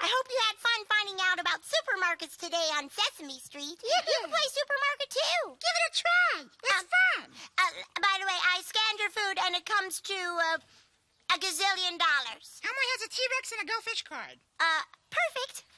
I hope you had fun finding out about supermarkets today on Sesame Street. You can play supermarket too. Give it a try. It's fun. By the way, I scanned your food and it comes to $1 gazillion. Elmo has a T-Rex and a Go Fish card. Perfect.